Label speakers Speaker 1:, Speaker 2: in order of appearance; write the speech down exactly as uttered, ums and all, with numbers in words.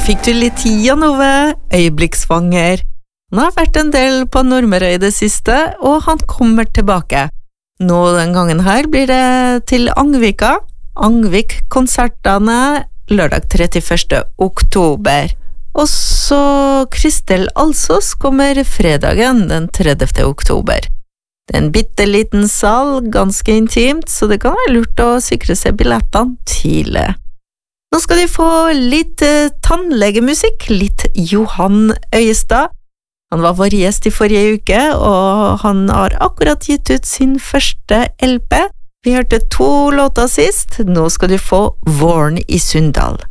Speaker 1: fikk du litt tid, Jan Ove, øyeblikksfanger. Han har vært en del på Nordmøre i det siste, og han kommer tilbake. Nå den gangen her blir det til Angvika, Angvik-konsertene lørdag trettiførste oktober. Og så Kristel Alsos kommer fredagen den tredivte oktober. Det er en bitteliten sal, ganske intimt, så det kan være lurt å sikre seg billettene tidlig. Nå skal de få litt eh, tannlegemusikk, litt Johan Øyestad. Han var vår gjest i forrige uke, og han har akkurat gitt ut sin første L P. Vi hørte to låter sist, nå skal du få Våren i Sunndal.